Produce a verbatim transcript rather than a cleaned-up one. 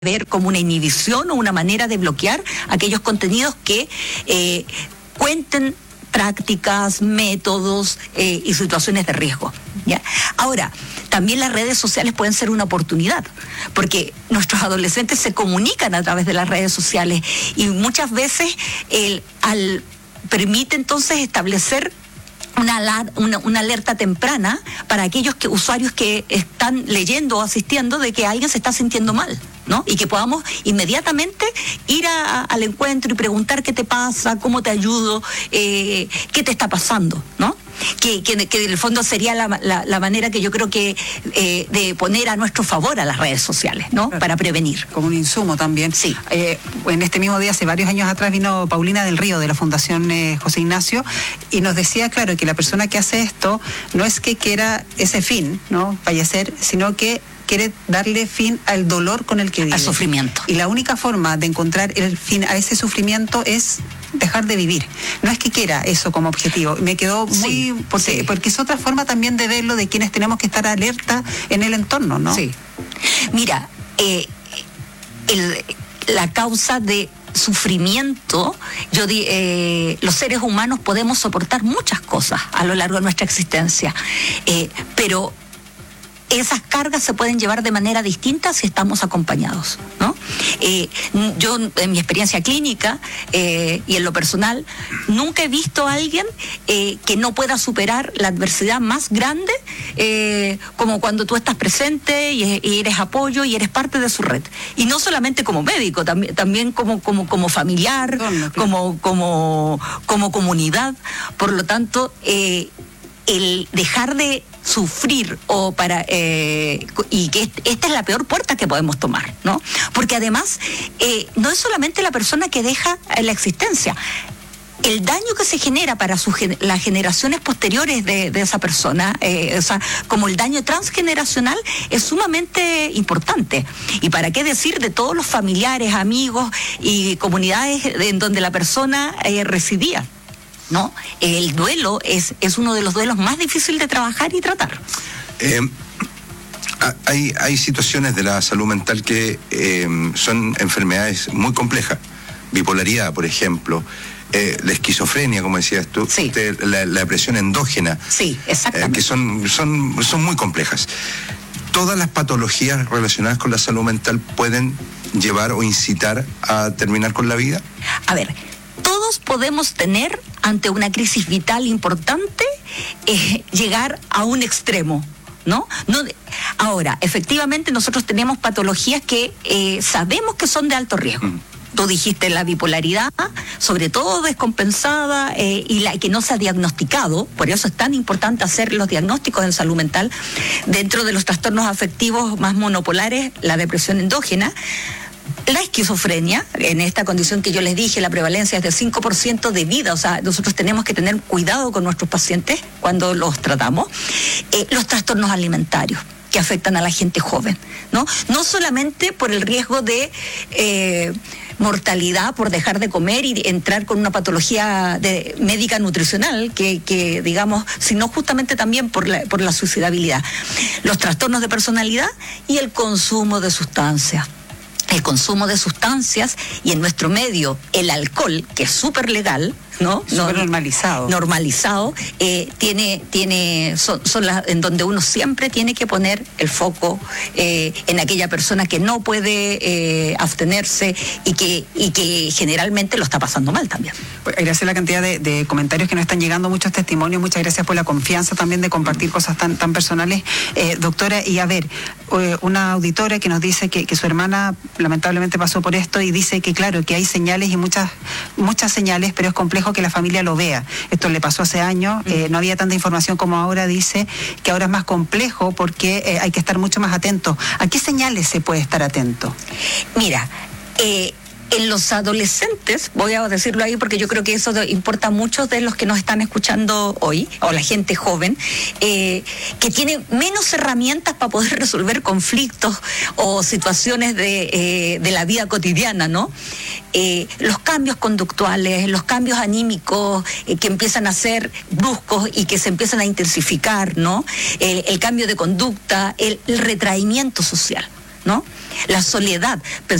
ver como una inhibición o una manera de bloquear aquellos contenidos que eh, cuenten prácticas, métodos eh, y situaciones de riesgo, ¿ya? Ahora, también las redes sociales pueden ser una oportunidad, porque nuestros adolescentes se comunican a través de las redes sociales y muchas veces el, al, permite entonces establecer Una, una, una alerta temprana para aquellos que, usuarios que están leyendo o asistiendo de que alguien se está sintiendo mal, ¿no? Y que podamos inmediatamente ir a, a, al encuentro y preguntar qué te pasa, cómo te ayudo, eh, qué te está pasando, ¿no? Que, que, que en el fondo sería la, la, la manera que yo creo que eh, de poner a nuestro favor a las redes sociales, ¿no? Claro. Para prevenir. Como un insumo también. Sí. Eh, en este mismo día, hace varios años atrás, vino Paulina del Río de la Fundación eh, José Ignacio y nos decía, claro, que la persona que hace esto no es que quiera ese fin, ¿no? Fallecer, sino que quiere darle fin al dolor con el que vive. Al sufrimiento. Y la única forma de encontrar el fin a ese sufrimiento es dejar de vivir. No es que quiera eso como objetivo. Me quedó muy... Sí, porque, sí. porque es otra forma también de verlo, de quienes tenemos que estar alerta en el entorno, ¿no? Sí. Mira, eh, el, la causa de sufrimiento, yo di, eh, los seres humanos podemos soportar muchas cosas a lo largo de nuestra existencia, eh, pero esas cargas se pueden llevar de manera distinta si estamos acompañados, ¿no? Eh, yo, en mi experiencia clínica eh, y en lo personal, nunca he visto a alguien eh, que no pueda superar la adversidad más grande, eh, como cuando tú estás presente y, y eres apoyo y eres parte de su red. Y no solamente como médico, también, también como, como, como familiar, como, como, como comunidad. Por lo tanto, eh, el dejar de sufrir o para eh, y que esta es la peor puerta que podemos tomar, ¿no? Porque además eh, no es solamente la persona que deja la existencia, el daño que se genera para sus, las generaciones posteriores de, de esa persona, eh, o sea, como el daño transgeneracional es sumamente importante. Y para qué decir de todos los familiares, amigos y comunidades en donde la persona eh, residía, ¿no? El duelo es, es uno de los duelos más difíciles de trabajar y tratar. Eh, hay, hay situaciones de la salud mental que eh, son enfermedades muy complejas. Bipolaridad, por ejemplo, eh, la esquizofrenia, como decías tú, sí. usted, la, la depresión endógena, sí, exactamente. Eh, que son, son, son muy complejas. ¿Todas las patologías relacionadas con la salud mental pueden llevar o incitar a terminar con la vida? A ver, todos podemos tener, ante una crisis vital importante, eh, llegar a un extremo, ¿no? no ahora, efectivamente, nosotros tenemos patologías que eh, sabemos que son de alto riesgo. Mm. Tú dijiste la bipolaridad, sobre todo descompensada eh, y la que no se ha diagnosticado, por eso es tan importante hacer los diagnósticos en salud mental. Dentro de los trastornos afectivos más monopolares, la depresión endógena, la esquizofrenia, en esta condición que yo les dije, la prevalencia es de cinco por ciento de vida, o sea, nosotros tenemos que tener cuidado con nuestros pacientes cuando los tratamos. Eh, los trastornos alimentarios que afectan a la gente joven, ¿no? No solamente por el riesgo de eh, mortalidad por dejar de comer y entrar con una patología de, médica nutricional, que, que digamos, sino justamente también por la, por la suicidabilidad. Los trastornos de personalidad y el consumo de sustancias. El consumo de sustancias y en nuestro medio el alcohol, que es súper legal, ¿no? Súper normalizado. Normalizado, eh, tiene, tiene, son, son las en donde uno siempre tiene que poner el foco eh, en aquella persona que no puede eh, abstenerse y que, y que generalmente lo está pasando mal también. Pues, gracias a la cantidad de, de comentarios que nos están llegando, muchos testimonios, muchas gracias por la confianza también de compartir cosas tan, tan personales. Eh, doctora, y a ver, eh, una auditora que nos dice que, que su hermana lamentablemente pasó por esto y dice que claro, que hay señales y muchas, muchas señales, pero es complejo que la familia lo vea. Esto le pasó hace años, eh, no había tanta información como ahora, dice que ahora es más complejo porque eh, hay que estar mucho más atento. ¿A qué señales se puede estar atento? Mira, eh, en los adolescentes, voy a decirlo ahí porque yo creo que eso importa a muchos de los que nos están escuchando hoy, o la gente joven, eh, que tiene menos herramientas para poder resolver conflictos o situaciones de, eh, de la vida cotidiana, ¿no? Eh, los cambios conductuales, los cambios anímicos eh, que empiezan a ser bruscos y que se empiezan a intensificar, ¿no? El, el cambio de conducta, el, el retraimiento social, ¿no? la soledad.